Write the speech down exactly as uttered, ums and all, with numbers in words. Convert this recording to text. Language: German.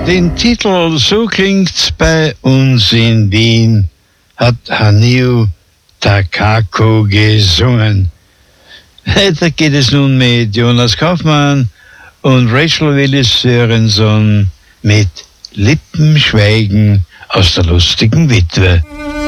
Den Titel "So klingt's bei uns in Wien" hat Hanio Takako gesungen. Weiter geht es nun mit Jonas Kaufmann und Rachel Willis Sörenson mit Lippenschweigen aus der lustigen Witwe.